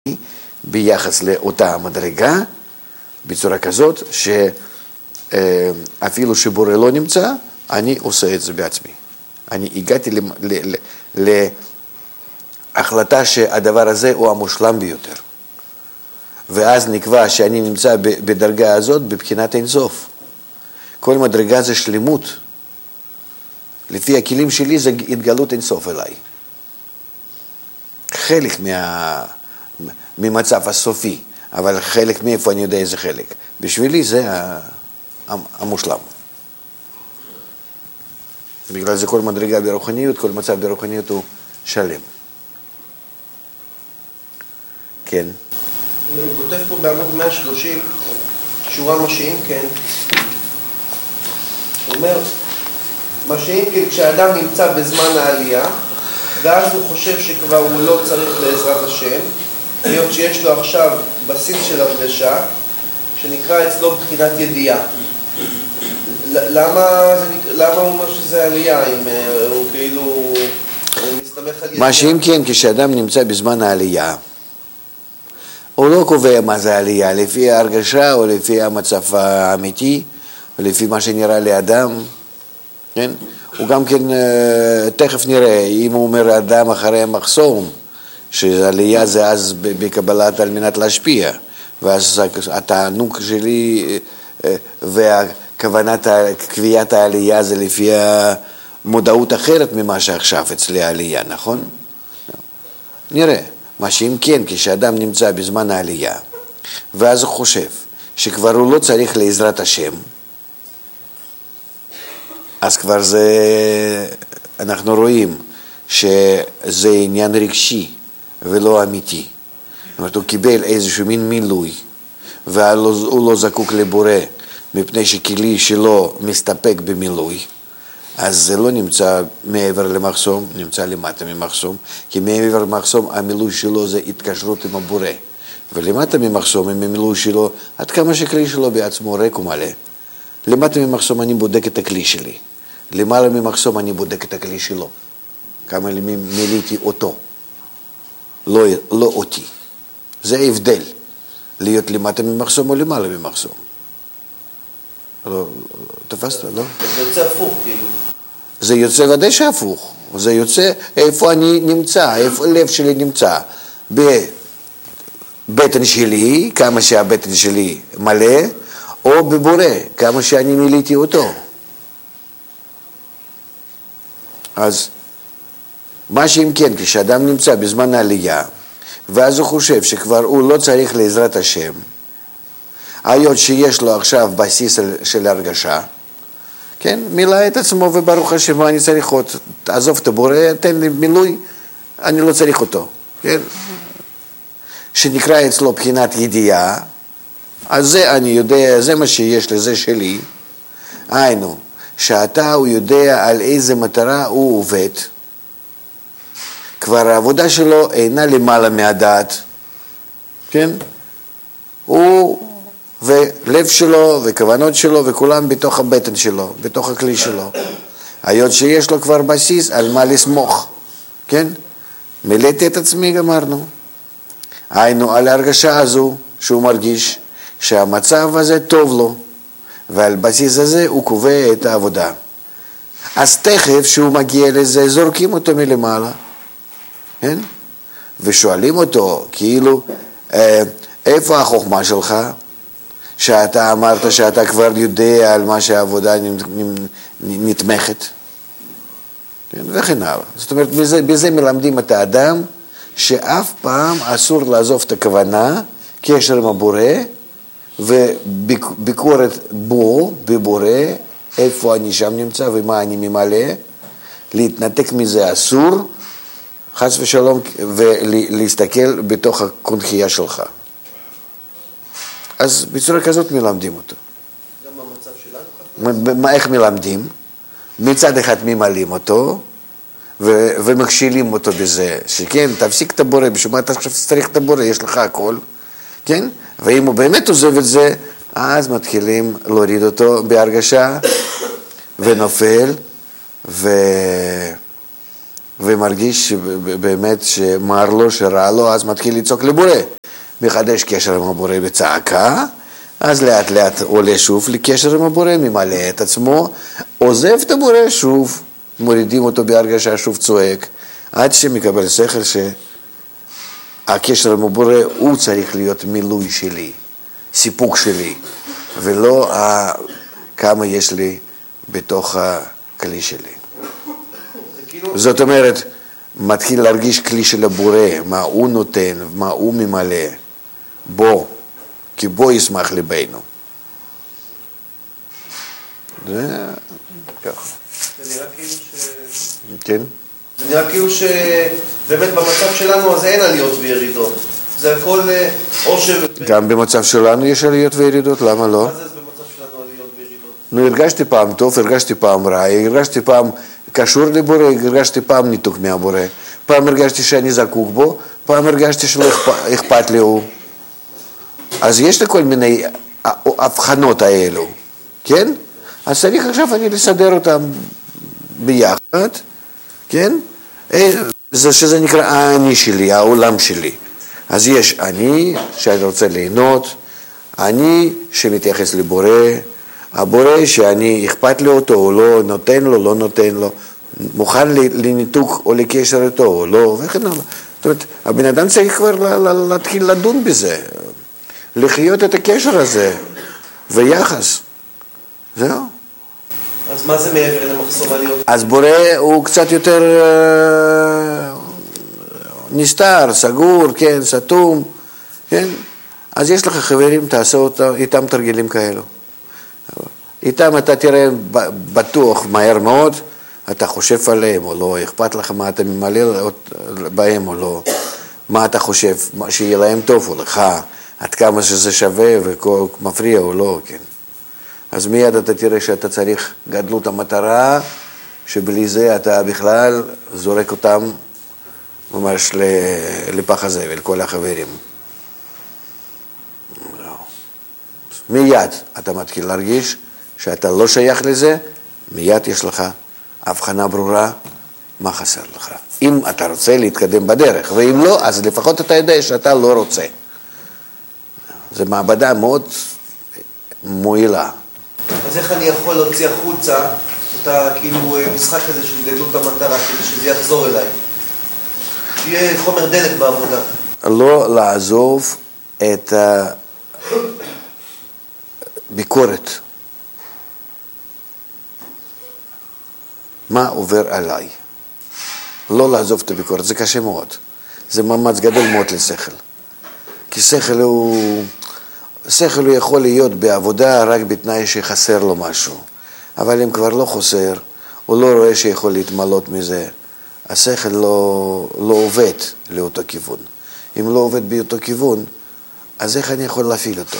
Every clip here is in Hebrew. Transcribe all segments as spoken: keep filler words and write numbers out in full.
ביחס לאותה המדרגה, בצורה כזאת שאפילו שבורא לא נמצא, אני עושה את זה בעצמי. אני הגעתי להחלטה שהדבר הזה הוא המושלם ביותר. ואז נקבע שאני נמצא בדרגה הזאת בבחינת אין סוף. כל מדרגה זה שלמות. לפי הכלים שלי זה התגלות אין סוף אליי. חלק מה... ממצב הסופי, אבל חלק מאיפה אני יודע איזה חלק. בשבילי זה המושלם. בגלל זה כל מדרגה ברוחניות, כל מצב ברוחניות הוא שלם. כן. הוא כותב פה בעמוד מאה ושלושים, שורה משיעים כן. הוא אומר, משיעים כן כשאדם נמצא בזמן העלייה, ואז הוא חושב שכבר הוא לא צריך לעזרת השם, היות שיש לו עכשיו בסיס של הרגשה, שנקרא אצלו בחינת ידיעה. למה, למה הוא אומר שזה עלייה, אם הוא כאילו מסתמך על ידיעה? מה שאם כן, כשאדם נמצא בזמן העלייה, הוא לא קובע מה זה עלייה, לפי ההרגשה או לפי המצב האמיתי, או לפי מה שנראה לאדם, כן? הוא גם כן, תכף נראה, אם הוא אומר אדם אחרי המחסום, שעלייה זה אז בקבלת על מנת להשפיע, ואז התענוג שלי והכוונת קביעת העלייה זה לפי המודעות אחרת ממה שעכשיו אצלי העלייה, נכון? נראה, מה שאם כן, כשאדם נמצא בזמן העלייה, ואז הוא חושב שכבר הוא לא צריך לעזרת השם, אז כבר זה, אנחנו רואים שזה עניין רגשי, ולא אמיתי. זאת אומרת, הוא קיבל איזשהו מין מילוי, והוא לא זקוק לבורא, מפני שכלי שלו מסתפק במילוי, אז זה לא נמצא מעבר למחסום, נמצא למטה ממחסום, כי מעבר למחסום המילוי שלו זה התקשרות עם הבורא, ולמטה ממחסום עם המילוי שלו, עד כמה שכלי שלו בעצמו ריק ומלא, למטה ממחסום אני בודק את הכלי שלי, למעלה ממחסום אני בודק את הכלי שלו, כמה מילאתי אותו. לא, לא אותי. זה ההבדל, להיות למטה ממחסום או למעלה ממחסום. לא, תפסת, לא? זה יוצא הפוך, כאילו. זה יוצא ודאי שהפוך. זה יוצא איפה אני נמצא, איפה הלב שלי נמצא. בבטן שלי, כמה שהבטן שלי מלא, או בבורא, כמה שאני מילאתי אותו. אז מה שאם כן, כשאדם נמצא בזמן העלייה, ואז הוא חושב שכבר הוא לא צריך לעזרת השם, היות שיש לו עכשיו בסיס של הרגשה, כן, מילא את עצמו וברוך השם, מה אני צריך עוד, תעזוב את הבורא, תן לי מילוי, אני לא צריך אותו, כן, שנקרא אצלו בחינת ידיעה, אז זה אני יודע, זה מה שיש לזה שלי, היינו, שאתה הוא יודע על איזה מטרה הוא עובד, כבר העבודה שלו אינה למעלה מהדעת, כן? הוא ולב שלו וכוונות שלו וכולם בתוך הבטן שלו, בתוך הכלי שלו. היות שיש לו כבר בסיס על מה לסמוך, כן? מילאתי את עצמי, גמרנו. היינו על ההרגשה הזו שהוא מרגיש שהמצב הזה טוב לו, ועל בסיס הזה הוא קובע את העבודה. אז תכף שהוא מגיע לזה, זורקים אותו מלמעלה. כן? ושואלים אותו, כאילו, איפה החוכמה שלך? שאתה אמרת שאתה כבר יודע על מה שהעבודה נתמכת. כן? וכן הלאה. זאת אומרת, בזה, בזה מלמדים את האדם, שאף פעם אסור לעזוב את הכוונה, קשר עם הבורא, וביקורת בו, בבורא, איפה אני שם נמצא ומה אני ממלא, להתנתק מזה אסור, חס ושלום, ולהסתכל בתוך הקונחייה שלך. אז בצורה כזאת מלמדים אותו. גם במצב שלנו? איך מלמדים? מצד אחד ממלאים אותו, ו- ומכשילים אותו בזה, שכן, תפסיק את הבורא, בשביל מה אתה עכשיו צריך את הבורא, יש לך הכל, כן? ואם הוא באמת עוזב את זה, אז מתחילים להוריד אותו בהרגשה, ונופל, ו... ומרגיש באמת שמר לו, שרע לו, אז מתחיל לצעוק לבורא. מחדש קשר עם הבורא בצעקה, אז לאט לאט עולה שוב לקשר עם הבורא, ממלא את עצמו, עוזב את הבורא שוב, מורידים אותו בהרגשה, שוב צועק, עד שמקבל שכל שהקשר עם הבורא הוא צריך להיות מילוי שלי, סיפוק שלי, ולא כמה יש לי בתוך הכלי שלי. זאת אומרת, מתחיל להרגיש כלי של הבורא, מה הוא נותן, מה הוא ממלא, בו, כי בו ישמח ליבנו. זה ככה. זה נראה כאילו ש... כן? זה נראה כאילו שבאמת במצב שלנו אז אין עליות וירידות. זה הכל או ש... גם במצב שלנו יש עליות וירידות, למה לא? מה זה במצב שלנו עליות וירידות? נו, הרגשתי פעם טוב, הרגשתי פעם רע, הרגשתי פעם קשור לבורא, הרגשתי פעם ניתוק מהבורא. פעם הרגשתי שאני זקוק בו, פעם הרגשתי שלא אכפת לי הוא. אז יש לי כל מיני הבחנות האלו, כן? אז צריך עכשיו אני לסדר אותם ביחד, כן? זה שזה נקרא האני שלי, העולם שלי. אז יש אני שאני רוצה ליהנות, אני שמתייחס לבורא, הבורא שאני אכפת לי אותו או לא, נותן לו, לא נותן לו, מוכן לניתוק או לקשר איתו או לא, וכן הלאה. זאת אומרת, הבן אדם צריך כבר להתחיל לדון בזה, לחיות את הקשר הזה, ויחס. זהו. אז מה זה מעבר למחסום עליות? אז בורא הוא קצת יותר נסתר, סגור, כן, סתום, כן? אז יש לך חברים, תעשה אותם, איתם תרגילים כאלו. איתם אתה תראה בטוח מהר מאוד, אתה חושב עליהם או לא, אכפת לך מה אתה ממלא בהם או לא, מה אתה חושב, שיהיה להם טוב או לך, עד כמה שזה שווה ומפריע או לא, כן. אז מיד אתה תראה שאתה צריך גדלות המטרה, שבלי זה אתה בכלל זורק אותם ממש לפח הזבל, כל החברים. מיד אתה מתחיל להרגיש שאתה לא שייך לזה, מיד יש לך הבחנה ברורה מה חסר לך. אם אתה רוצה להתקדם בדרך, ואם לא, אז לפחות אתה יודע שאתה לא רוצה. זו מעבדה מאוד מועילה. אז איך אני יכול להוציא החוצה את הכאילו משחק הזה של גדלות המטרה, כדי שזה יחזור אליי? שיהיה חומר דלק בעבודה. לא לעזוב את הביקורת. מה עובר עליי? לא לעזוב את הביקורת, זה קשה מאוד. זה מאמץ גדול מאוד לשכל. כי שכל הוא... שכל הוא יכול להיות בעבודה רק בתנאי שחסר לו משהו. אבל אם כבר לא חסר, הוא לא רואה שיכול להתמלות מזה. השכל לא, לא עובד לאותו כיוון. אם לא עובד באותו כיוון, אז איך אני יכול להפעיל אותו?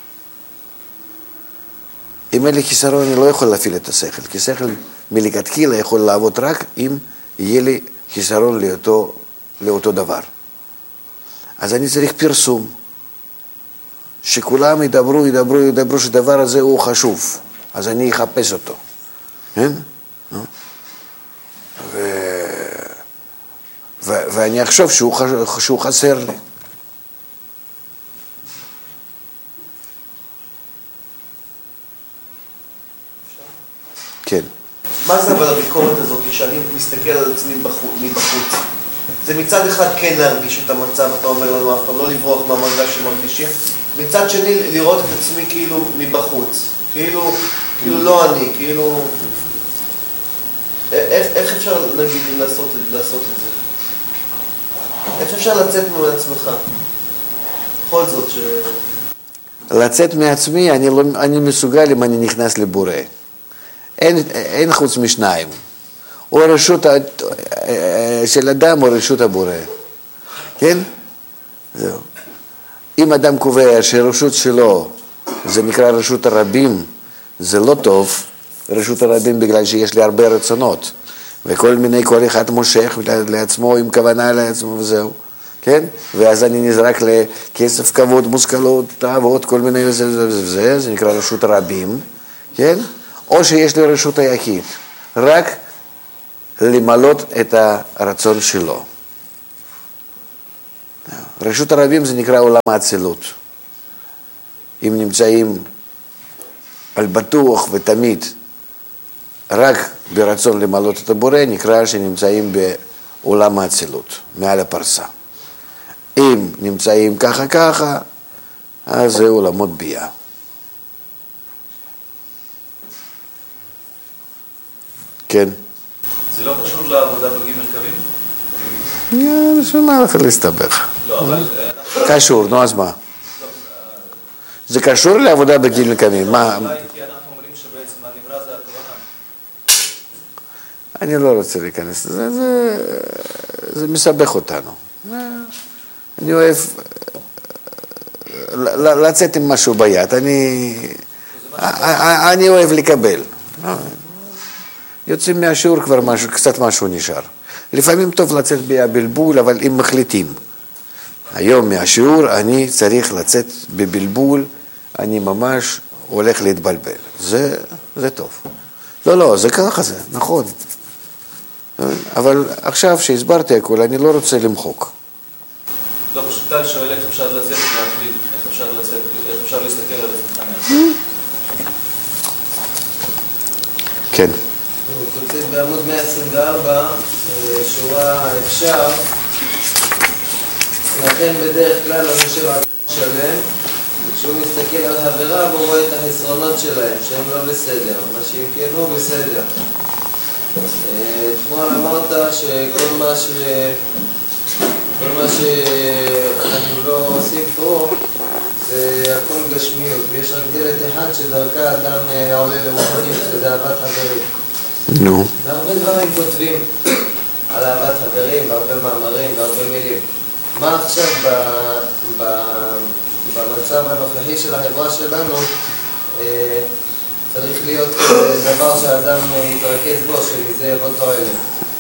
אם אין לי חיסרון, אני לא יכול להפעיל את השכל. כי שכל מלכתחילה יכול לעבוד רק אם יהיה לי חיסרון לאותו, לאותו דבר. אז אני צריך פרסום. שכולם ידברו, ידברו, ידברו שדבר הזה הוא חשוב. אז אני אחפש אותו. כן? ו... ו... ואני אחשוב שהוא, ח... שהוא חסר לי. כן. מה זה אבל הביקורת הזאת, שאני מסתכל על עצמי מבחוץ? זה מצד אחד כן להרגיש את המצב, אתה אומר לנו אף פעם, לא לברוח מהמרגש שמרגישים. מצד שני, לראות את עצמי כאילו מבחוץ. כאילו, כאילו לא אני, כאילו... איך, איך אפשר, נגיד, לעשות, לעשות את זה? איך אפשר לצאת מעצמך? בכל זאת ש... לצאת מעצמי, אני, לא, אני מסוגל אם אני נכנס לבורא. אין, אין חוץ משניים. או רשות של אדם או רשות הבורא. כן? זהו. אם אדם קובע שרשות שלו, זה נקרא רשות הרבים, זה לא טוב, רשות הרבים בגלל שיש לי הרבה רצונות, וכל מיני, כל אחד מושך לעצמו עם כוונה לעצמו וזהו, כן? ואז אני נזרק לכסף, כבוד, מושכלות, תאוות, כל מיני וזה וזה וזה, זה נקרא רשות הרבים, כן? או שיש לי רשות היחיד, רק למלות את הרצון שלו. רשות הרבים זה נקרא עולם האצילות. אם נמצאים על בטוח ותמיד רק ברצון למלות את הבורא, נקרא שנמצאים בעולם האצילות, מעל הפרסה. אם נמצאים ככה ככה, אז זה עולמות ביאה. כן. זה לא קשור לעבודה בגימל קווים? בשביל מה לך להסתבך? לא, אבל... קשור, נו אז מה? זה קשור לעבודה בגימל קווים. מה? אולי כי אנחנו אומרים שבעצם הנברא זה הכוונה. אני לא רוצה להיכנס לזה, זה, זה מסבך אותנו. אני אוהב לצאת עם משהו ביד, אני, אני אוהב לקבל. יוצאים מהשיעור כבר משהו, קצת משהו נשאר. לפעמים טוב לצאת בבלבול, אבל אם מחליטים. היום מהשיעור אני צריך לצאת בבלבול, אני ממש הולך להתבלבל. זה, זה טוב. לא, לא, זה ככה זה, נכון. אבל עכשיו שהסברתי הכל, אני לא רוצה למחוק. לא, פשוט טל שואל איך אפשר לצאת מהכלי, איך אפשר לצאת, איך אפשר להסתכל על עצמך מהכלי. כן. הוא כותב בעמוד מאה עשרים וארבע, שורה אפשר, לכן בדרך כלל הוא יושב על שלם, כשהוא מסתכל על חבריו הוא רואה את החסרונות שלהם, שהם לא בסדר, מה שאם כן הוא בסדר. אתמול אמרת שכל מה ש... כל מה שאנחנו לא עושים פה זה הכל גשמיות, ויש רק דלת אחד שדרכה אדם עולה לרוחניות, שזה אהבת חברים. נו. והרבה דברים כותבים על אהבת חברים, והרבה מאמרים והרבה מילים. מה עכשיו ב, ב, במצב הנוכחי של החברה שלנו צריך להיות דבר שהאדם יתרכז בו, שמזה יבוא תועלת?